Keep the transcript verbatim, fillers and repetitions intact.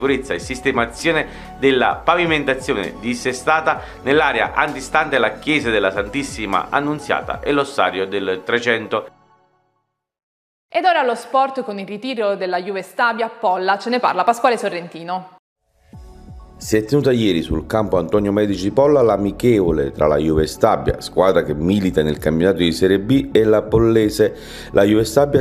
e sistemazione della pavimentazione dissestata nell'area antistante la chiesa della Santissima Annunziata e l'ossario del Trecento. Ed ora lo sport con il ritiro della Juve Stabia a Polla, ce ne parla Pasquale Sorrentino. Si è tenuta ieri sul campo Antonio Medici di Polla l'amichevole tra la Juve Stabia, squadra che milita nel campionato di Serie B, e la pollese. La Juve Stabia